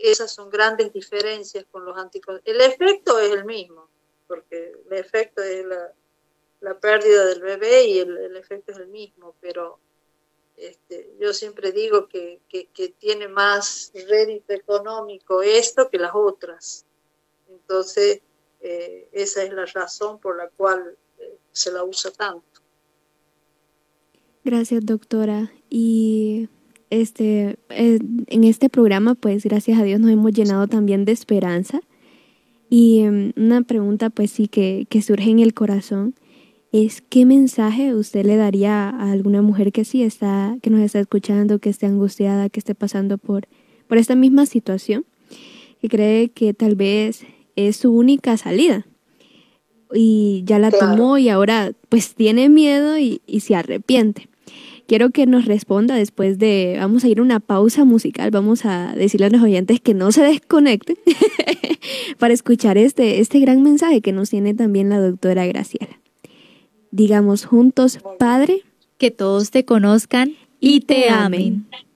esas son grandes diferencias con los anticonceptivos. El efecto es el mismo, porque el efecto es la pérdida del bebé y el efecto es el mismo, pero yo siempre digo que tiene más rédito económico esto que las otras. Entonces, esa es la razón por la cual se la usa tanto. Gracias, doctora. Y en este programa, pues gracias a Dios nos hemos llenado también de esperanza. Y una pregunta, pues sí, que surge en el corazón es ¿qué mensaje usted le daría a alguna mujer que sí está, que nos está escuchando, que esté angustiada, que esté pasando por esta misma situación, que cree que tal vez es su única salida y ya la tomó y ahora pues tiene miedo y se arrepiente? Quiero que nos responda después de, vamos a ir a una pausa musical, vamos a decirle a los oyentes que no se desconecten para escuchar este gran mensaje que nos tiene también la doctora Graciela. Digamos juntos, Padre, que todos te conozcan y te amen.